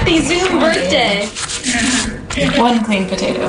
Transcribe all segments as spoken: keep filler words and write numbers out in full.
Happy Zoom birthday. One clean potato.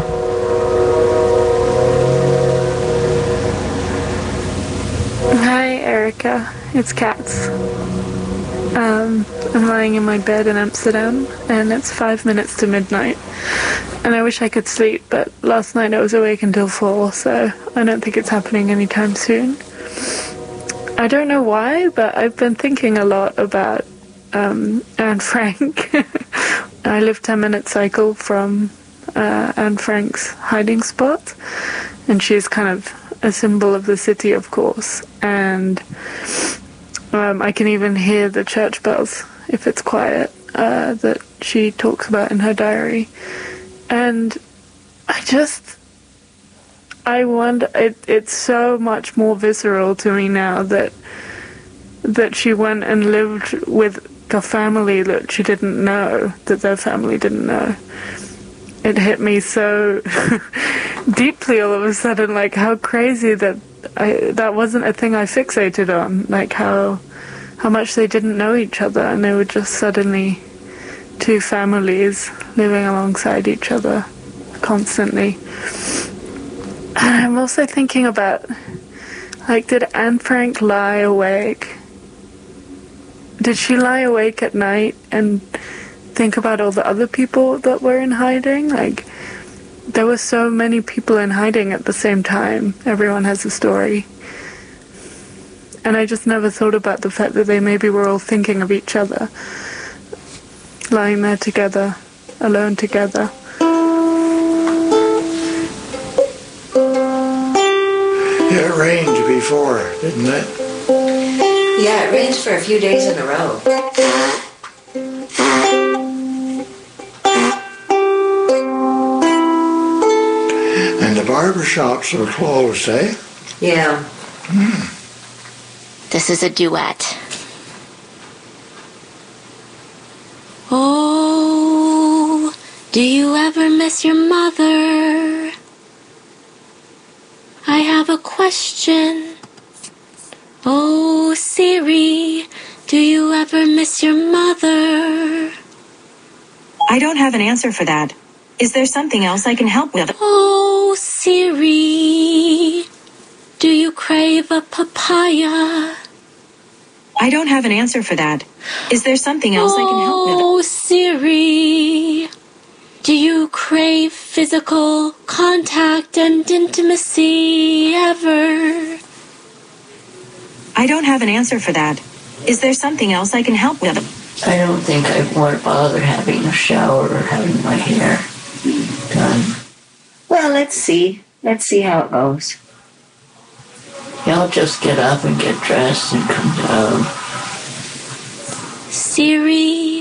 Hi, Erica. It's Katz. Um, I'm lying in my bed in Amsterdam, and it's five minutes to midnight. And I wish I could sleep, but last night I was awake until four, so I don't think it's happening anytime soon. I don't know why, but I've been thinking a lot about um, Anne Frank. I live ten minute cycle from uh, Anne Frank's hiding spot, and she's kind of a symbol of the city, of course, and um, I can even hear the church bells if it's quiet, uh, that she talks about in her diary. And I just, I wonder, it, it's so much more visceral to me now that that she went and lived with a family that she didn't know, that their family didn't know. It hit me so deeply all of a sudden, like how crazy that I, that wasn't a thing I fixated on, like how how much they didn't know each other, and they were just suddenly two families living alongside each other constantly. And I'm also thinking about, like, did Anne Frank lie awake? Did she lie awake at night and think about all the other people that were in hiding? Like, there were so many people in hiding at the same time. Everyone has a story. And I just never thought about the fact that they maybe were all thinking of each other, lying there together, alone together. It rained before, didn't it? Yeah, it rained for a few days in a row. And the barber shops are closed, eh? Yeah. Hmm. This is a duet. Oh, do you ever miss your mother? I have a question. Oh, Siri, do you ever miss your mother? I don't have an answer for that. Is there something else I can help with? Oh, Siri, do you crave a papaya? I don't have an answer for that. Is there something else I can help with? Oh, Siri, do you crave physical contact and intimacy ever? I don't have an answer for that. Is there something else I can help with? I don't think I want to bother having a shower or having my hair done. Well, let's see. Let's see how it goes. Yeah, I'll just get up and get dressed and come down. Siri,